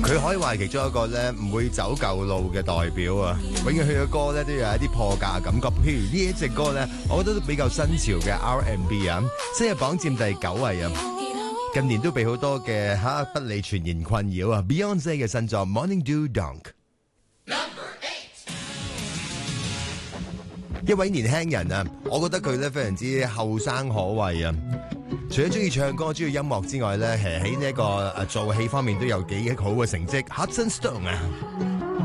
佢可以話係其中一個咧唔會走舊路嘅代表啊！永遠佢嘅歌咧都有一啲破格感覺。譬如呢一隻歌咧，我覺得都比較新潮嘅 R&B 啊，新日榜佔第9位啊！近年都被好多嘅不利傳言困擾啊 ！Beyonce 嘅新作 Morning Dew Dunk。一位年輕人啊，我覺得佢咧非常之後生可畏啊！除咗中意唱歌、中意音樂之外咧，喺呢一個做戲方面都有幾好嘅成績。Hudson Stone 啊！